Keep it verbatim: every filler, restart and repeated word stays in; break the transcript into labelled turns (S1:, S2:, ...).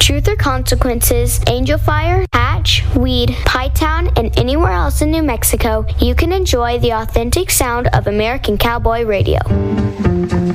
S1: Truth or Consequences, Angel Fire, Hatch, Weed, Pytown, and anywhere else in New Mexico, you can enjoy the authentic sound of American Cowboy Radio.